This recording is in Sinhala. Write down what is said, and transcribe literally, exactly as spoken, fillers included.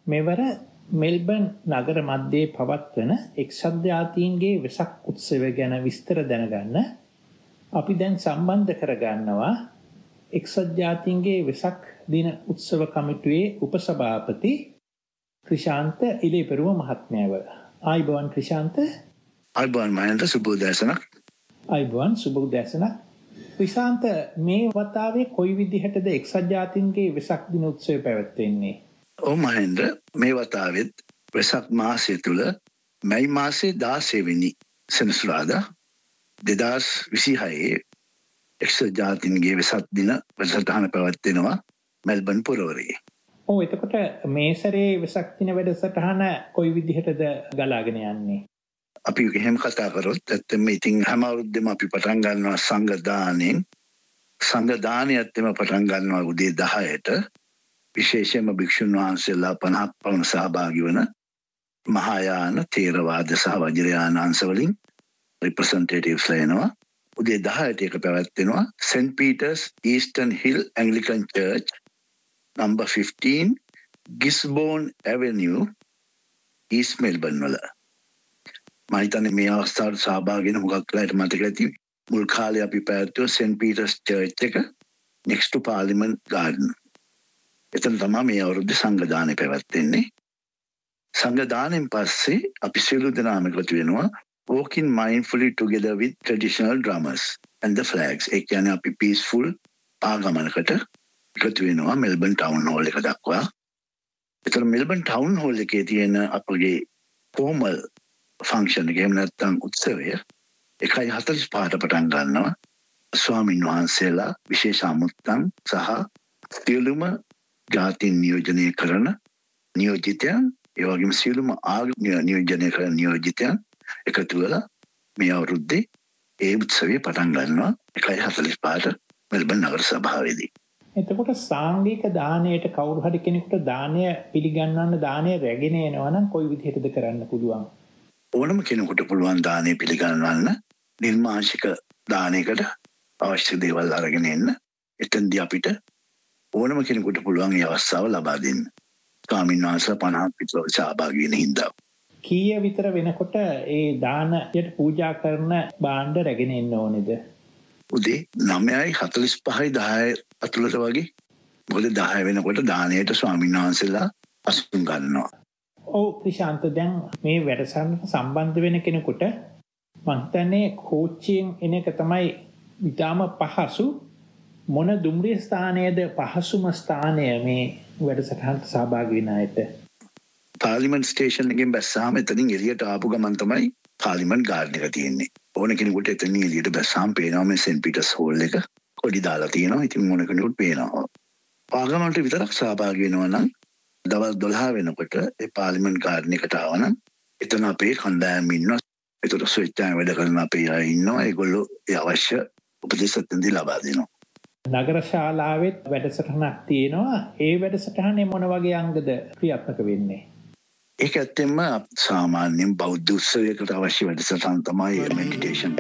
මෙවර මෙල්බන් නගර මැදේ පවත්වන එක්සත් ජාතීන්ගේ වෙසක් උත්සවය ගැන විස්තර දැනගන්න අපි දැන් සම්බන්ධ කරගන්නවා එක්සත් ජාතීන්ගේ වෙසක් දින උත්සව කමිටුවේ උපසභාපති ක්‍රිෂාන්ත ඉලේපෙරුම මහත්මයාව. ආයිබෝන් ක්‍රිෂාන්ත. ආයිබෝන් මහේන්ද්‍ර සුබෝදෑසනක්. ආයිබෝන් සුබෝදෑසනක්. ක්‍රිෂාන්ත මේ වතාවේ කොයි විදිහටද එක්සත් ජාතීන්ගේ වෙසක් දින උත්සවය පැවැත්වෙන්නේ? ඔව් මහේන්ද්‍ර, මේ වතාවෙත් වෙසක් මාසය තුල මැයි මාසයේ දාසය වෙනි සෙනසුරාදා දෙදාස් විසිහයේ එක්සත් ජාතීන්ගේ වෙසක් දින වැඩසටහන පැවැත්වෙනවා මෙල්බන් පුරවරයේ. ඔව්, එතකොට මේ සැරේ වෙසක් දින වැඩසටහන කොයි විදිහටද ගලාගෙන යන්නේ? අපි එහෙම කතා කරොත් ඇත්තම ඉතින් හැම අවුරුද්දෙම අපි පටන් ගන්නවා සංඝ දානෙන්. සංඝ දානය ඇත්තම පටන් ගන්නවා උදේ දහයට. විශේෂයෙන්ම භික්ෂුන් වහන්සේලා පනහක් පමණ සහභාගී වන මහායාන තේරවාද සහ වජිරයාන අංශ වලින් රිප්‍රසන්ටේටිව්ස් ලැබෙනවා. උදේ දහයට එක පැවැත්වෙනවා scent Peters eastern හිල් Anglican church number fifteen Gisborne Avenue East Melbourne වල. මම හිතන්නේ මේ අවස්ථාවට සහභාගී වෙන හුඟක් වෙලාවට මතක ඇති මුල් කාලේ අපි පැවැත්වුව සෙන්ට් පීටර්ස් චර්ච් එක next to Parliament Garden. එතන තමයි මේ අවුරුද්දේ සංඝ දානය පැවැත්වෙන්නේ. සංඝ දානෙන් පස්සේ අපි සියලු දෙනාම එකතු වෙනවා walking mindfully together with traditional drummers and the flags. ඒ කියන්නේ අපි peaceful ආගමනකට එකතු වෙනවා මෙල්බන් ටවුන් හෝල් එක දක්වා. ඒතර මෙල්බන් ටවුන් හෝල් එකේ තියෙන අපගේ ෆෝමල් ෆන්ක්ෂන් එක එහෙම නැත්නම් උත්සවය එකයි හතළිස් පහට පටන් ගන්නවා. ස්වාමීන් වහන්සේලා විශේෂ අමුත්තන් සහ සියලුම ජාතීන් නියෝජනය කරන නියෝජිතයන්, ඒ වගේම සියලුම ආගම නියෝජනය කරන නියෝජිතයන් එකතු වෙලා මේ අවුරුද්දේ ඒ උත්සවය පටන් ගන්නවා එකයි හතළිස් පහට මෙල්බන් නගර සභාවේදී. එතකොට සාංගික දානයට කවුරු හරි කෙනෙකුට දානය පිළිගන්නවන්න දානය රැගෙන එනවා නම් කොයි විදිහටද කරන්න පුළුවන්? ඕනම කෙනෙකුට පුළුවන් දානය පිළිගන්නවන්න නිර්මාංශික දානයකට අවශ්‍ය දේවල් අරගෙන එන්න. එතෙන්දී අපිට ඕනම කෙනෙකුට පුළුවන් මේ අවස්ථාව ලබා දෙන්න. ස්වාමීන් වහන්සේලා පනහක් විතර සහභාගී වෙන හින්දා. කීය විතර වෙනකොට ඒ දානයට පූජා කරන භාණ්ඩ රැගෙන එන්න ඕනේද? උදේ නවයයි හතළිස් පහයි දහය අතුලට වගේ. මොකද දහය වෙනකොට දානයට ස්වාමීන් වහන්සේලා අසුන් ගන්නවා. ඔව් ක්‍රිෂාන්ත, දැන් මේ වැඩසටහනට සම්බන්ධ වෙන කෙනෙකුට මම හිතන්නේ කෝච්චියෙන් එන එක තමයි ඊටාම පහසු. මොන දුම්රිය ස්ථානයේද පහසුම ස්ථානය මේ වැඩසටහනට සහභාගී වෙන අයට? පාර්ලිමේන්තු ස්ටේෂන් එකෙන් බැස්සාම එතනින් එළියට ආපු ගමන් තමයි පාර්ලිමේන්තු ගාඩන් එක තියෙන්නේ. ඕන කෙනෙකුට එතනින් එළියට බැස්සාම පේනවා මේ සෙන්ට් පීටර්ස් හෝල් එක කොඩි දාලා තියෙනවා. ඉතින් ඕන කෙනෙකුට පේනවා. පාර්ලිමේන්තුවට විතරක් සහභාගී වෙනවා නම් දවල් දොළහ වෙනකොට ඒ පාර්ලිමේන්තු ගාඩන් එකට ආවනම් එතන අපේ කණ්ඩායම ඉන්නවා. ඒතර ස්වේච්ඡාවෙන් වැඩ කරන අපේ අය ඉන්නවා. ඒගොල්ලෝ ඒ අවශ්‍ය උපදෙස් අතෙන්දී ලබා දෙනවා. නගර ශාලාවෙත් වැඩසටහනක් තියෙනවා. ඒ වැඩසටහනේ මොන වගේ අංගද ක්‍රියාත්මක වෙන්නේ? ඒක ඇත්තෙන්ම සාමාන්‍යයෙන් බෞද්ධ උත්සවයකට අවශ්‍ය වැඩසටහන් තමයි මෙඩිටේෂන්